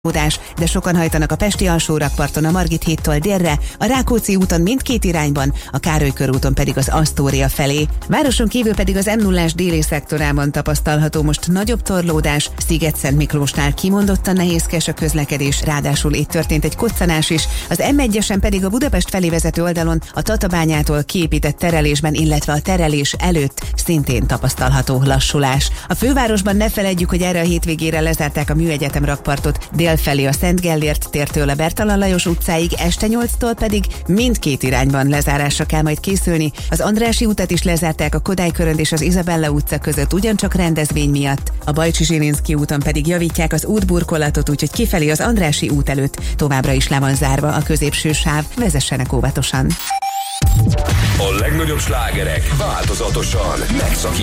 De sokan hajtanak a Pesti alsórakparton a Margit hídtól délre, a Rákóczi úton mindkét irányban, a Károly körúton pedig az Asztória felé. Városon kívül pedig az M0-ás déli szektorában tapasztalható most nagyobb torlódás, Sziget-Szent Miklósnál kimondottan nehézkes a közlekedés, ráadásul itt történt egy koccanás is, az M1-esen pedig a Budapest felé vezető oldalon a Tatabányától kiépített terelésben, illetve a terelés előtt szintén tapasztalható lassulás. A fővárosban ne feledjük, hogy erre a hétvégére lezárták a Műegyetem rakpartot, délfelé a Szent Gellért tértől a Bertalan Lajos utcáig, este 8-tól pedig mindkét irányban lezárásra kell majd készülni. Az Andrássy utat is lezárták a Kodály körönd és az Izabella utca között ugyancsak rendezvény miatt. A Bajcsi Zsilinszky úton pedig javítják az útburkolatot, úgyhogy kifelé az Andrássy út előtt továbbra is le van zárva a középső sáv, vezessenek óvatosan. A legnagyobb slágerek változatosan megszakítják